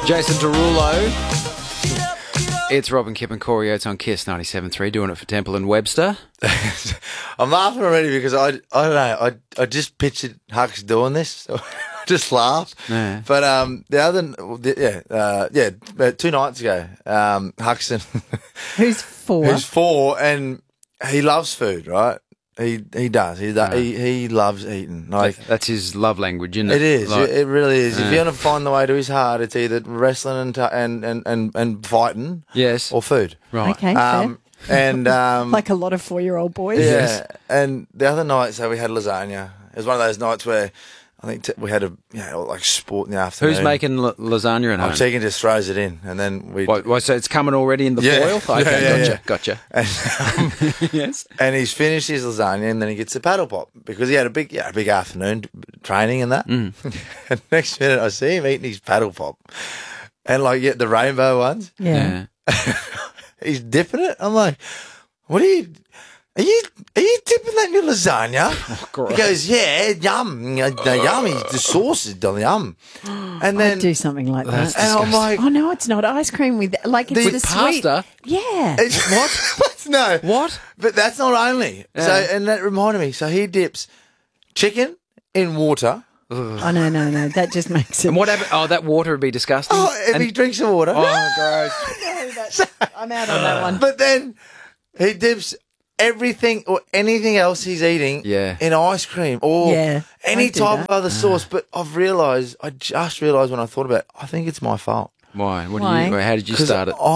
Jason Derulo. It's Robin, Kip and Corey Oates on KISS 97.3, doing it for Temple and Webster. I'm laughing already because I don't know. I just pictured Hux doing this, so I just laughed. Yeah. But about 2 nights ago, Huxton, Who's 4? who's 4, and he loves food, right? He does. He loves eating. Like That's his love language, isn't it? it is. Like, It really is. If you want to find the way to his heart, it's either wrestling and fighting, yes. or food. Right. Okay, fair. And Like a lot of 4-year-old boys. yeah. Yes. And the other night, so we had lasagna. It was one of those nights where I think we had like sport in the afternoon. Who's making lasagna at home? Tegan just throws it in, and then we. What, so it's coming already in the Yeah. foil? Okay, Yeah. gotcha. And, Yes. and he's finished his lasagna, and then he gets the paddle pop because he had a big afternoon training and that. And next minute, I see him eating his paddle pop, and the rainbow ones. Yeah. He's dipping it. I'm like, what are you? Are you dipping that in your lasagna? gross. He goes, yeah, yum, yummy. The sauce is yum. And then I'd do something like That's that. and I'm like, Oh, no, it's not ice cream with, like, it's With the sweet. pasta? Yeah. what? No. What? But that's not only. Yeah. So, and that reminded me. So he dips chicken in water. Oh, no. That just makes it. And what happened? Oh, that water would be disgusting. Oh, if he drinks the water. Oh, gross. I'm out on that one. But then he dips everything or anything else he's eating Yeah. in ice cream or Yeah, any I do type that. of other sauce. But I just realised when I thought about it, I think it's my fault. Why? Why? How did you Because start it?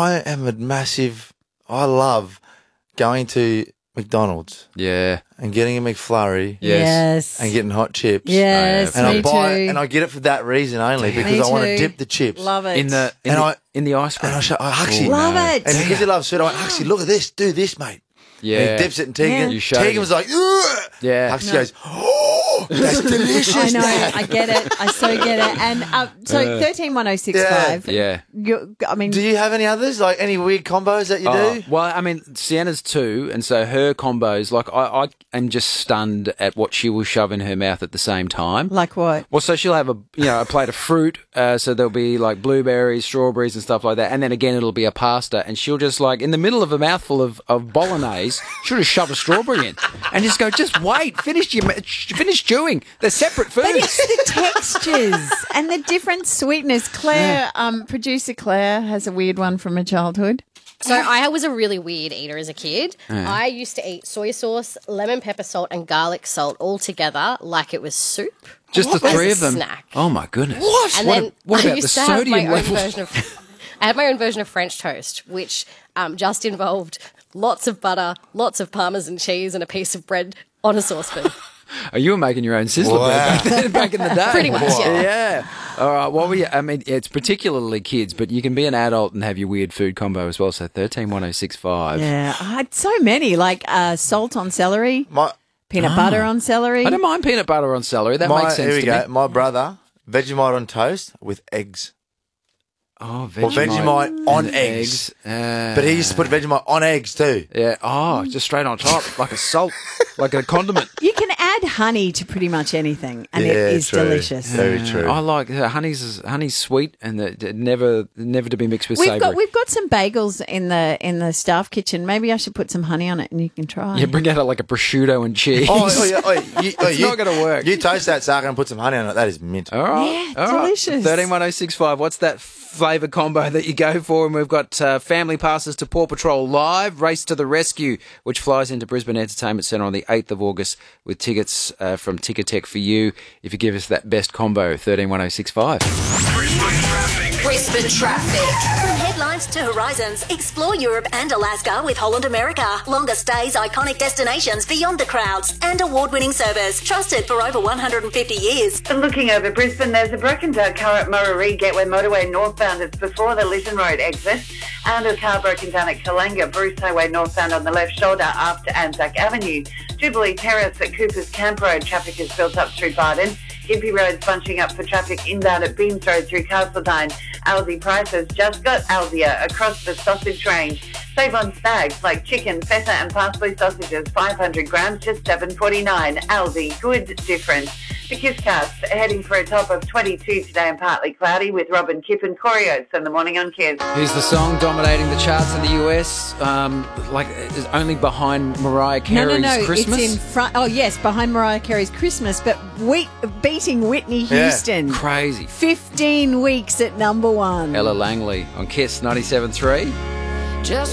I love going to McDonald's Yeah. and getting a McFlurry Yes. and getting hot chips. Yes, And I me buy too. it, and I get it for that reason only because Me I want to too. dip the chips. Love it. In the ice cream. And I actually Love it. And because he loves food, I went, actually, look at this, do this, mate. Yeah. And he dips it in Tegan. Yeah. You showed Tegan him. was like, ugh. Yeah. Huxley goes, oh, that's delicious. I know. Dad." I get it. I so get it. And so 131065. Yeah. I mean, Do you have any others? Like any weird combos that you do? Well, I mean, Sienna's 2, and so her combos, like, I am just stunned at what she will shove in her mouth at the same time. like what? Well, so she'll have a plate of fruit, so there'll be like blueberries, strawberries and stuff like that, and then again it'll be a pasta, and she'll just like, in the middle of a mouthful of bolognese, she'll just shove a strawberry in, and just go, just wait, finish chewing. They're separate foods. But it's the textures and the different sweetness. Claire, producer Claire, has a weird one from her childhood. So I was a really weird eater as a kid. I used to eat soy sauce, lemon pepper salt, and garlic salt all together like it was soup. Just the As three a of them. snack. Oh my goodness. And What, then what I about the used to have my sodium own levels? version of. I had my own version of French toast, which just involved lots of butter, lots of Parmesan cheese, and a piece of bread on a saucepan. Oh, you were making your own sizzler bread back in the day. Pretty much, yeah. Yeah. All right. Well, I mean, it's particularly kids, but you can be an adult and have your weird food combo as well. So 131065. Yeah, I had so many, like salt on celery, peanut butter on celery. I don't mind peanut butter on celery. That makes sense Here we to go. me. My brother, Vegemite on toast with eggs. Oh, Or Vegemite on eggs. But he used to put Vegemite on eggs too. Yeah. Oh, just straight on top, like a salt, like a condiment. You can add honey to pretty much anything, and it is true. delicious. Very true. I like honey's sweet and never to be mixed with savoury. We've got some bagels in the staff kitchen. Maybe I should put some honey on it, and you can try. Yeah, bring out like a prosciutto and cheese. It's not gonna work. You toast that sucker and put some honey on it. That is mint. All right. Yeah, all right. delicious. 131065. What's that flavour combo that you go for? And we've got family passes to Paw Patrol Live, Race to the Rescue, which flies into Brisbane Entertainment Centre on the 8th of August with tickets from Ticketek for you if you give us that best combo, 131065. Brisbane traffic. From headlines to horizons, explore Europe and Alaska with Holland America. Longer stays, iconic destinations beyond the crowds, and award-winning service trusted for over 150 years. Looking over Brisbane, there's a broken down car at Murray Gateway Motorway northbound. It's before the Lytton Road exit. And a car broken down at Kalanga, Bruce Highway northbound on the left shoulder after Anzac Avenue. Jubilee Terrace at Cooper's Camp Road, traffic is built up through Barden. Gympie Road's bunching up for traffic inbound at Beams Road through Castledine. Aldi prices just got Aldia across the sausage range. Save on snags like chicken, feta and parsley sausages, 500 grams, just $7.49. Aldi, good difference. The Kisscast heading for a top of 22 today and partly cloudy with Robin Kipp and Corey Oates in the morning on Kiss. Here's the song dominating the charts in the US, is only behind Mariah Carey's Christmas. It's in front. Oh, yes, behind Mariah Carey's Christmas, but beating Whitney Houston. Crazy. 15 weeks at number one. Ella Langley on Kiss 97.3. Just